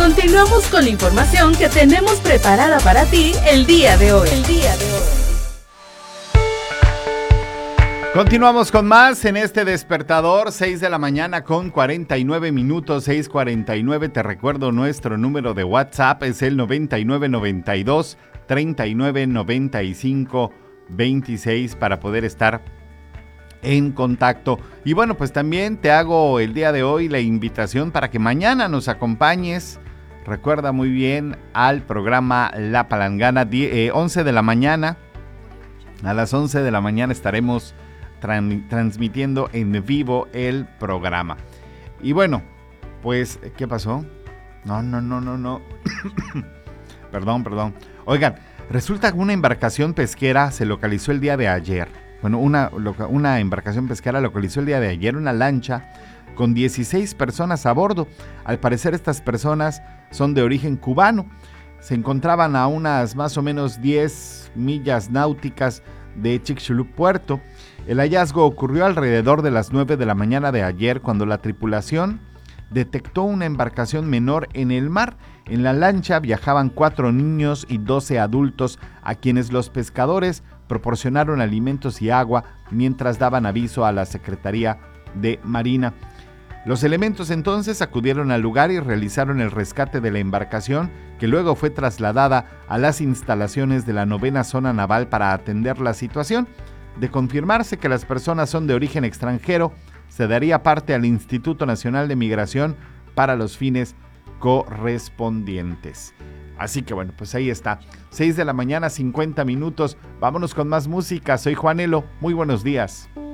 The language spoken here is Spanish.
Continuamos con la información que tenemos preparada para ti el día de hoy. Continuamos con más en este despertador, 6 de la mañana con 49 minutos, 6:49. Te recuerdo nuestro número de WhatsApp, es el 9992 3995 26 para poder estar en contacto. Y bueno, pues también te hago el día de hoy la invitación para que mañana nos acompañes. Recuerda muy bien al programa La Palangana, 11 de la mañana. A las 11 de la mañana estaremos transmitiendo en vivo el programa. Y bueno, pues, ¿qué pasó? No. Perdón. Oigan, resulta que una embarcación pesquera se localizó el día de ayer. Bueno, una embarcación pesquera localizó el día de ayer una lancha con 16 personas a bordo. Al parecer estas personas son de origen cubano. Se encontraban a unas más o menos 10 millas náuticas de Chicxulub Puerto. El hallazgo ocurrió alrededor de las 9 de la mañana de ayer, cuando la tripulación detectó una embarcación menor en el mar. En la lancha viajaban 4 niños y 12 adultos, a quienes los pescadores proporcionaron alimentos y agua mientras daban aviso a la Secretaría de Marina. Los elementos entonces acudieron al lugar y realizaron el rescate de la embarcación, que luego fue trasladada a las instalaciones de la 9ª Zona Naval para atender la situación. De confirmarse que las personas son de origen extranjero, se daría parte al Instituto Nacional de Migración para los fines correspondientes. Así que bueno, pues ahí está, 6 de la mañana, 50 minutos. Vámonos con más música. Soy Juanelo, muy buenos días.